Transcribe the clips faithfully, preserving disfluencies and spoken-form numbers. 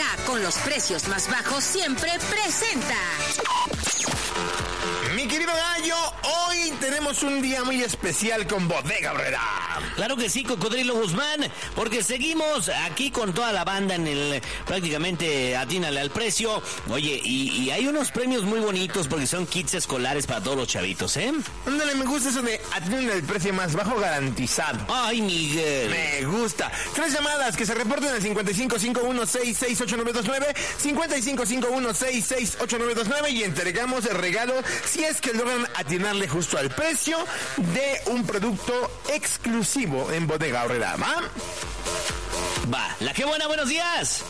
Aurrerá, con los precios más bajos siempre presenta. Mi querido Gallo, hoy tenemos un día muy especial con Bodega Aurrerá. Claro que sí, Cocodrilo Guzmán, porque seguimos aquí con toda la banda en el prácticamente atínale al precio. Oye, y, y hay unos premios muy bonitos porque son kits escolares para todos los chavitos, ¿eh? Ándale, me gusta eso de atínale al precio más bajo garantizado. Ay, Miguel. Me gusta. Tres llamadas que se reporten al cincuenta y cinco cincuenta y uno sesenta y seis ochenta y nueve veintinueve, cincuenta y cinco cincuenta y uno sesenta y seis ochenta y nueve veintinueve y entregamos el regalo si es que logran atinarle justo al precio de un producto exclusivo en Bodega Aurrerá, ¿va? Va, la que buena, buenos días.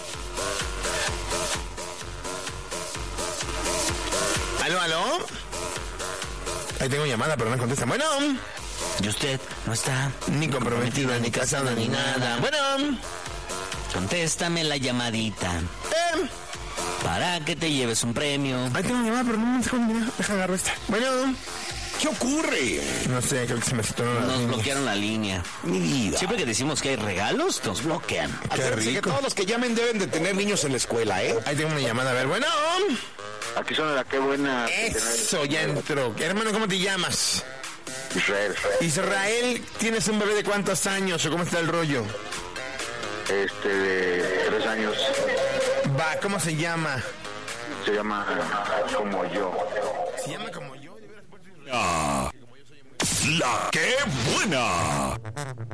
¿Aló, aló? Ahí tengo llamada, pero no contesta. Bueno. ¿Y usted no está? Ni comprometida, ni casada, ni nada. Bueno. Contéstame la llamadita. Eh. Para que te lleves un premio. Ahí tengo llamada, pero no me dejo ni nada. Deja agarrar esta. Bueno. ¿Qué ocurre? No sé, creo que se me citaron la Nos línea. bloquearon la línea. Mi vida. Siempre que decimos que hay regalos, nos bloquean. Qué Acuérdense rico. que todos los que llamen deben de tener niños en la escuela, ¿eh? Ahí tengo una llamada, a ver, bueno. Aquí son la que buena. Eso, ya entró. Hermano, ¿cómo te llamas? Israel. Israel, ¿tienes un bebé de cuántos años o cómo está el rollo? Este de tres años. Va, ¿cómo se llama? Se llama como yo. ¿Se llama como yo? La que buena.